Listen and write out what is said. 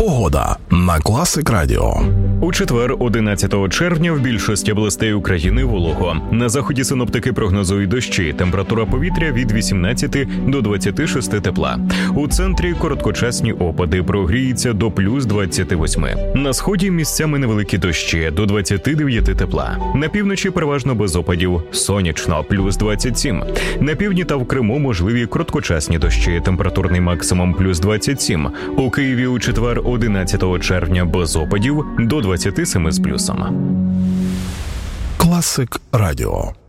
Погода на Класик Радіо. У четвер, 11 червня, в більшості областей України волого. На заході синоптики прогнозують дощі. Температура повітря від 18 до 26 тепла. У центрі короткочасні опади, прогріється до плюс 28. На сході місцями невеликі дощі, до 29 тепла. На півночі переважно без опадів, сонячно, плюс 27. На півдні та в Криму можливі короткочасні дощі, температурний максимум плюс 27. У Києві у четвер, 11 червня, без опадів, до 27 з плюсом. Класик Радіо.